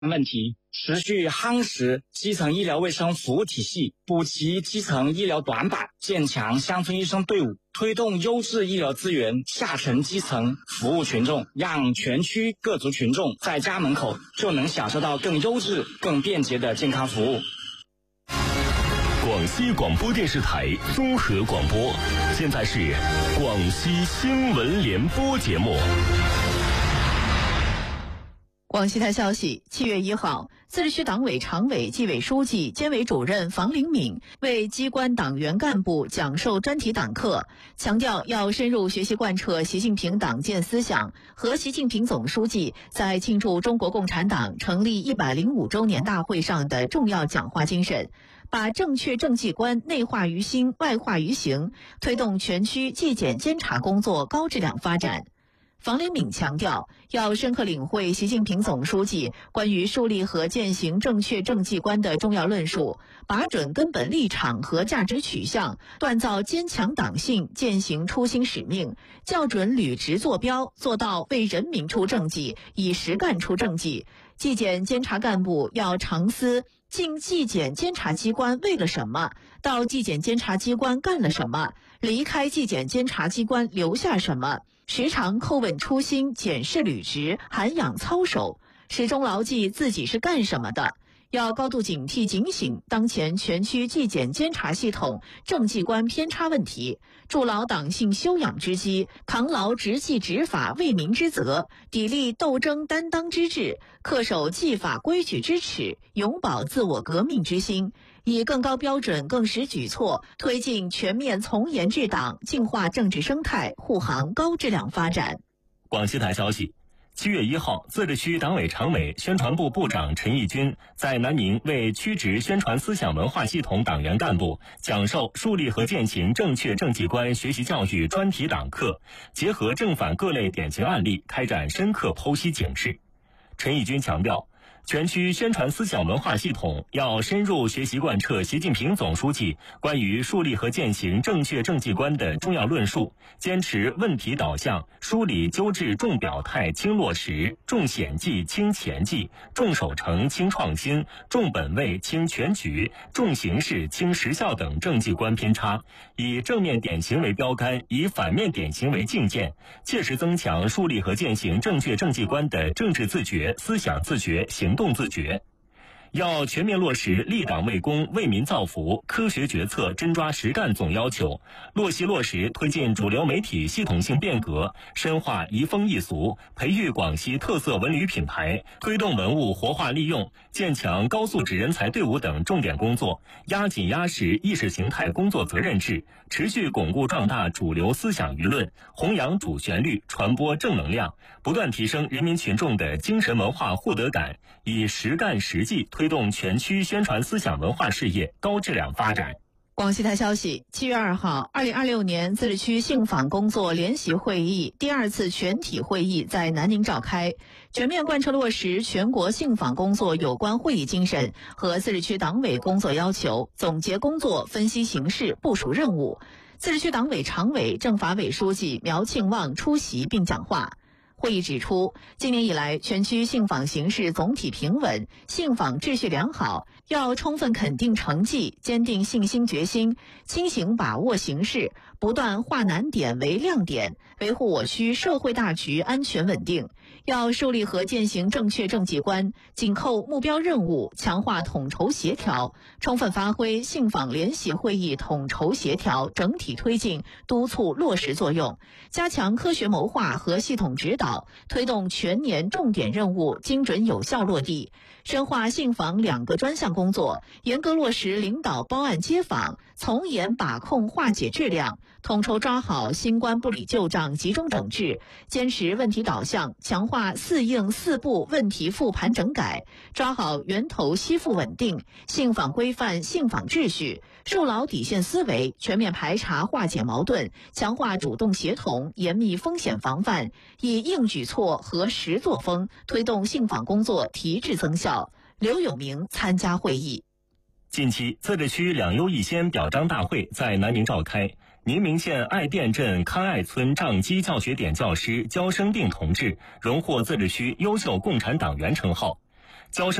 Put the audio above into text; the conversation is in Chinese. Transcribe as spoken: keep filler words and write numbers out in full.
问题，持续夯实基层医疗卫生服务体系，补齐基层医疗短板，建强乡村医生队伍，推动优质医疗资源下沉基层服务群众，让全区各族群众在家门口就能享受到更优质、更便捷的健康服务。 广西广播电视台综合广播，现在是广西新闻联播节目。 广西台消息，七月一号，自治区党委常委、纪委书记、监委主任房灵敏为机关党员干部讲授专题党课，强调要深入学习贯彻习近平党建思想和习近平总书记在庆祝中国共产党成立一百零五周年大会上的重要讲话精神，把正确政绩观内化于心、外化于行，推动全区纪检监察工作高质量发展。房灵敏强调，要深刻领会习近平总书记关于树立和践行正确政绩观的重要论述，把准根本立场和价值取向，锻造坚强党性，践行初心使命，校准履职坐标，做到为人民出政绩，以实干出政绩。纪检监察干部要常思进纪检监察机关为了什么，到纪检监察机关干了什么，离开纪检监察机关留下什么，时常叩问初心，检视履职，涵养操守，始终牢记自己是干什么的。要高度警惕警醒当前全区纪检监察系统政绩观偏差问题，筑牢党性修养之基，扛牢执纪执法为民之责，砥砺斗争担当之志，恪守纪法规矩之尺，永葆自我革命之心，以更高标准、更实举措，推进全面从严治党，净化政治生态，护航高质量发展。 广西台消息，七月一号，自治区党委常委、宣传部部长陈义军在南宁为区直宣传思想文化系统党员干部讲授树立和践行正确政绩观学习教育专题党课，结合正反各类典型案例，开展深刻剖析警示。陈义军强调，全区宣传思想文化系统要深入学习贯彻习近平总书记关于树立和践行正确政绩观的重要论述，坚持问题导向，梳理纠治重表态轻落实，重显绩轻前绩，重守成轻创新，重本位轻全局，重形式轻实效等政绩观偏差，以正面典型为标杆，以反面典型为镜鉴，切实增强树立和践行正确政绩观的政治自觉、思想自觉、行动自觉。要全面落实立党为公、为民造福、科学决策、真抓实干总要求，落细落实推进主流媒体系统性变革，深化移风易俗，培育广西特色文旅品牌，推动文物活化利用，建强高素质人才队伍等重点工作，压紧压实意识形态工作责任制，持续巩固壮大主流思想舆论，弘扬主旋律，传播正能量，不断提升人民群众的精神文化获得感，以实干实际推动全区宣传思想文化事业高质量发展。 广西台消息，七月二号，二零二六年自治区信访工作联席会议第二次全体会议在南宁召开，全面贯彻落实全国信访工作有关会议精神和自治区党委工作要求，总结工作，分析形势，部署任务。自治区党委常委、政法委书记苗庆旺出席并讲话。会议指出，今年以来，全区信访形势总体平稳，信访秩序良好，要充分肯定成绩，坚定信心决心，清醒把握形势，不断化难点为亮点，维护我区社会大局安全稳定。要树立和践行正确政绩观，紧扣目标任务，强化统筹协调，充分发挥信访联席会议统筹协调、整体推进、督促落实作用，加强科学谋划和系统指导，推动全年重点任务精准有效落地，深化信访两个专项工作，严格落实领导包案接访，从严把控化解质量，统筹抓好新冠不理旧账集中整治，坚持问题导向，强化四应四不问题复盘整改，抓好源头吸附稳定，信访规范信访秩序，树牢底线思维，全面排查化解矛盾，强化主动协同，严密风险防范，以硬举措和实作风推动信访工作提质增效。刘永明参加会议。 近期，自治区两优一先表彰大会在南宁召开。宁明县爱店镇康爱村杖基教学点教师焦生定同志荣获自治区优秀共产党员称号。 交生